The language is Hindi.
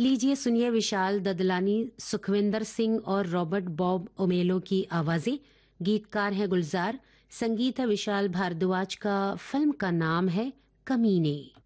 लीजिए सुनिए विशाल ददलानी, सुखविंदर सिंह और रॉबर्ट बॉब ओमेलो की आवाजें। गीतकार हैं गुलजार, संगीत है विशाल भारद्वाज का। फिल्म का नाम है कमीने।